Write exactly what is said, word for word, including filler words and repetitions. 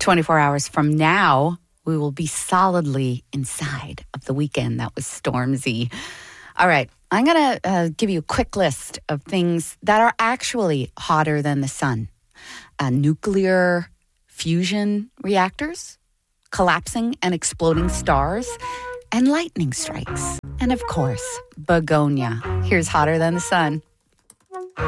twenty-four hours from now, we will be solidly inside of the weekend that was Stormzy. All right, I'm going to uh, give you a quick list of things that are actually hotter than the sun. Uh, nuclear fusion reactors, collapsing and exploding stars, and lightning strikes. And of course, begonia. Here's hotter than the sun.